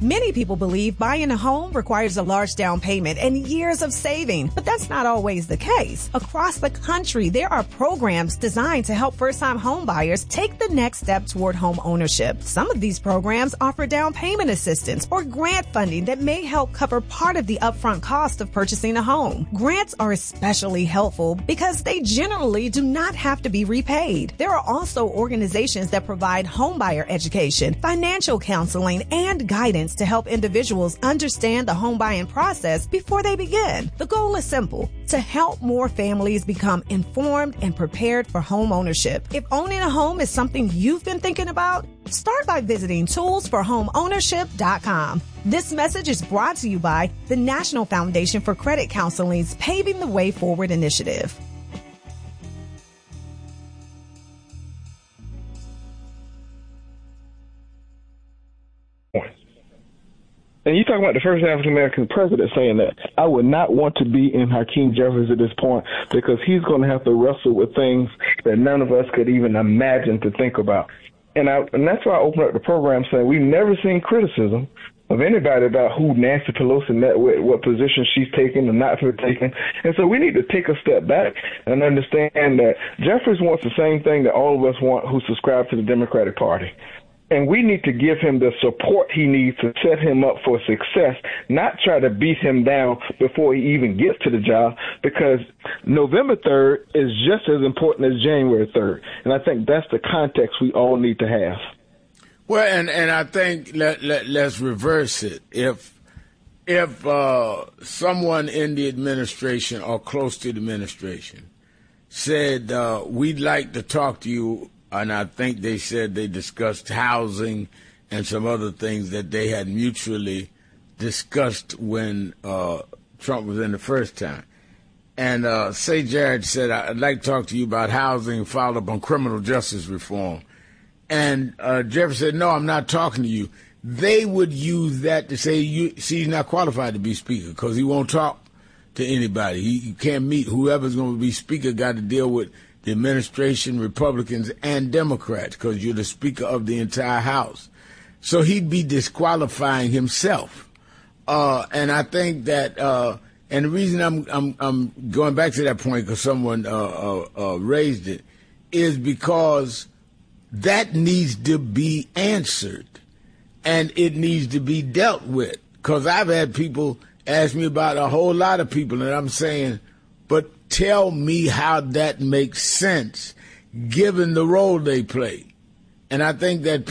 Many people believe buying a home requires a large down payment and years of saving, but that's not always the case. Across the country, there are programs designed to help first-time home buyers take the next step toward home ownership. Some of these programs offer down payment assistance or grant funding that may help cover part of the upfront cost of purchasing a home. Grants are especially helpful because they generally do not have to be repaid. There are also organizations that provide homebuyer education, financial counseling, and guidance to help individuals understand the home buying process before they begin. The goal is simple: to help more families become informed and prepared for home ownership. If owning a home is something you've been thinking about, start by visiting toolsforhomeownership.com. This message is brought to you by the National Foundation for Credit Counseling's Paving the Way Forward initiative. And you talking about the first African-American president saying that. I would not want to be in Hakeem Jeffries at this point because he's going to have to wrestle with things that none of us could even imagine to think about. And that's why I opened up the program saying we've never seen criticism of anybody about who Nancy Pelosi met with, what position she's taking and not taking. And so we need to take a step back and understand that Jeffries wants the same thing that all of us want who subscribe to the Democratic Party. And we need to give him the support he needs to set him up for success, not try to beat him down before he even gets to the job, because November 3rd is just as important as January 3rd. And I think that's the context we all need to have. Well, and I think let's reverse it. If someone in the administration or close to the administration said, we'd like to talk to you, and I think they said they discussed housing and some other things that they had mutually discussed when Trump was in the first time. And say Jared said, I'd like to talk to you about housing, followed up on criminal justice reform. And Jeffrey said, no, I'm not talking to you. They would use that to say, he's not qualified to be speaker because he won't talk to anybody. He can't meet whoever's going to be speaker, got to deal with the administration, Republicans, and Democrats, because you're the Speaker of the entire House. So he'd be disqualifying himself. And I think that, and the reason I'm going back to that point, because someone raised it, is because that needs to be answered, and it needs to be dealt with. Because I've had people ask me about a whole lot of people, and I'm saying, but tell me how that makes sense given the role they play. And I think that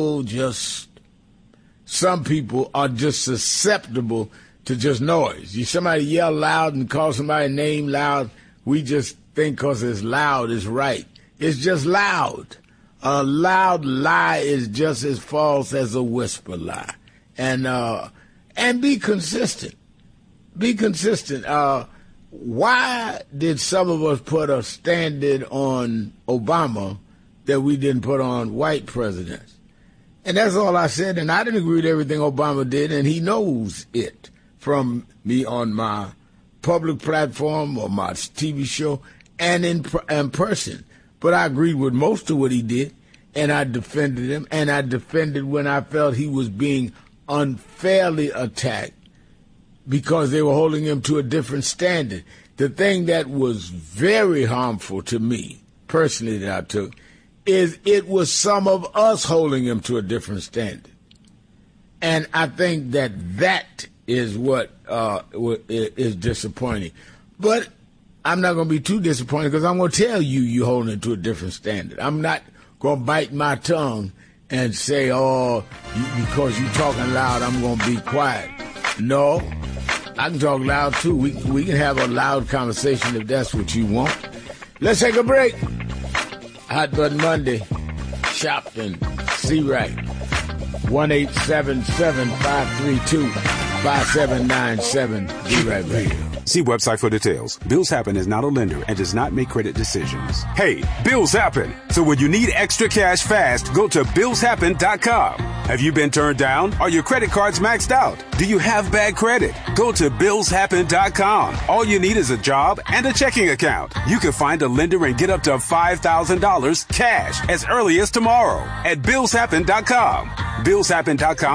some people are just susceptible to just noise. Somebody yell loud and call somebody a name loud. We just think because it's loud is right. It's just loud. A loud lie is just as false as a whisper lie. And be consistent. Be consistent. Why did some of us put a standard on Obama that we didn't put on white presidents? And that's all I said. And I didn't agree with everything Obama did, and he knows it from me on my public platform or my TV show and in person. But I agreed with most of what he did, and I defended him, and I defended when I felt he was being unfairly attacked because they were holding him to a different standard. The thing that was very harmful to me, personally, that I took, is it was some of us holding him to a different standard. And I think that is what is disappointing. But I'm not going to be too disappointed because I'm going to tell you're holding it to a different standard. I'm not going to bite my tongue and say, because you're talking loud, I'm going to be quiet. No, I can talk loud, too. We can have a loud conversation if that's what you want. Let's take a break. Hot Button Monday. Shopping. See right. 1-877-532-5797. Be right back. See website for details. Bills Happen is not a lender and does not make credit decisions. Hey, bills happen. So when you need extra cash fast, go to BillsHappen.com. Have you been turned down? Are your credit cards maxed out? Do you have bad credit? Go to BillsHappen.com. All you need is a job and a checking account. You can find a lender and get up to $5,000 cash as early as tomorrow at BillsHappen.com. BillsHappen.com.